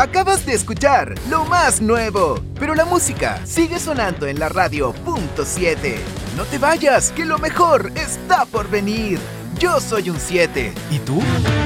Acabas de escuchar lo más nuevo, pero la música sigue sonando en la radio .7. No te vayas, que lo mejor está por venir. Yo soy un 7. ¿Y tú?